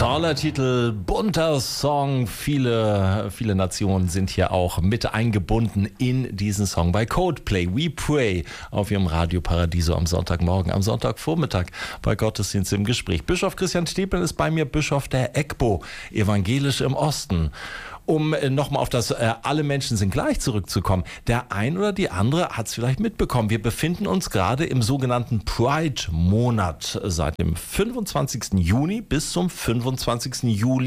Toller Titel, bunter Song. Viele Nationen sind hier auch mit eingebunden in diesen Song. Bei Coldplay, We Pray, auf ihrem Radio Paradiso am Sonntagmorgen, am Sonntagvormittag bei Gottesdienst im Gespräch. Bischof Christian Stepel ist bei mir, Bischof der EGBO, evangelisch im Osten. Um nochmal auf das alle Menschen sind gleich zurückzukommen. Der ein oder die andere hat es vielleicht mitbekommen. Wir befinden uns gerade im sogenannten Pride-Monat. Seit dem 25. Juni bis zum 25.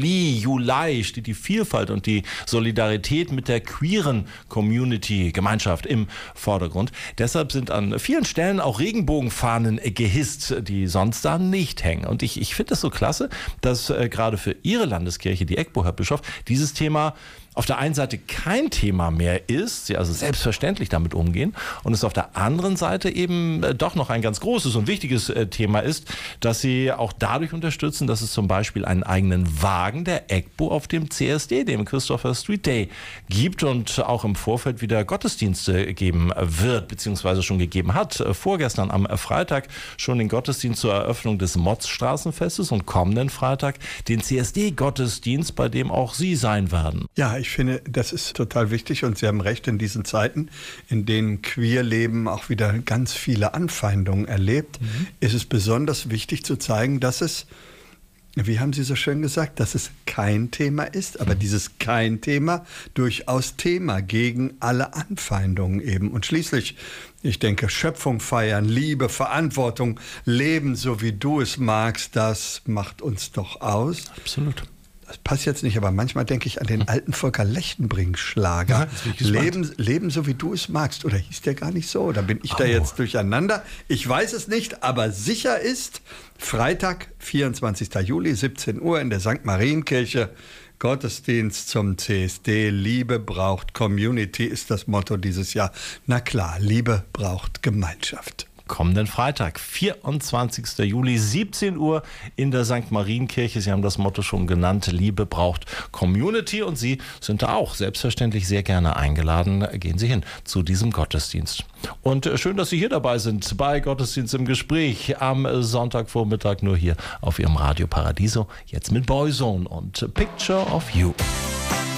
Juli steht die Vielfalt und die Solidarität mit der queeren Community, Gemeinschaft im Vordergrund. Deshalb sind an vielen Stellen auch Regenbogenfahnen gehisst, die sonst da nicht hängen. Und ich finde es so klasse, dass gerade für Ihre Landeskirche, die EGBO, Herr Bischof, dieses Thema auf der einen Seite kein Thema mehr ist, sie also selbstverständlich damit umgehen, und es auf der anderen Seite eben doch noch ein ganz großes und wichtiges Thema ist, dass sie auch dadurch unterstützen, dass es zum Beispiel einen eigenen Wagen der EGBO auf dem CSD, dem Christopher Street Day, gibt und auch im Vorfeld wieder Gottesdienste geben wird, beziehungsweise schon gegeben hat. Vorgestern am Freitag schon den Gottesdienst zur Eröffnung des Motzstraßenfestes und kommenden Freitag den CSD-Gottesdienst, bei dem auch Sie sein werden. Ja, ich finde, das ist total wichtig und Sie haben recht, in diesen Zeiten, in denen Queerleben auch wieder ganz viele Anfeindungen erlebt, ist es besonders wichtig zu zeigen, dass es, wie haben Sie so schön gesagt, dass es kein Thema ist, aber dieses kein Thema durchaus Thema gegen alle Anfeindungen eben. Und schließlich, ich denke, Schöpfung feiern, Liebe, Verantwortung, Leben, so wie du es magst, das macht uns doch aus. Absolut. Das passt jetzt nicht, aber manchmal denke ich an den alten Volker Lechtenbrink-Schlager. Ja, Leben so wie du es magst. Oder hieß der gar nicht so? Oder bin ich da jetzt durcheinander? Ich weiß es nicht, aber sicher ist, Freitag, 24. Juli, 17 Uhr in der St. Marienkirche, Gottesdienst zum CSD. Liebe braucht Community ist das Motto dieses Jahr. Na klar, Liebe braucht Gemeinschaft. Kommenden Freitag, 24. Juli, 17 Uhr in der St. Marienkirche. Sie haben das Motto schon genannt, Liebe braucht Community, und Sie sind da auch selbstverständlich sehr gerne eingeladen. Gehen Sie hin zu diesem Gottesdienst. Und schön, dass Sie hier dabei sind bei Gottesdienst im Gespräch am Sonntagvormittag, nur hier auf Ihrem Radio Paradiso, jetzt mit Boyzone und Picture of You.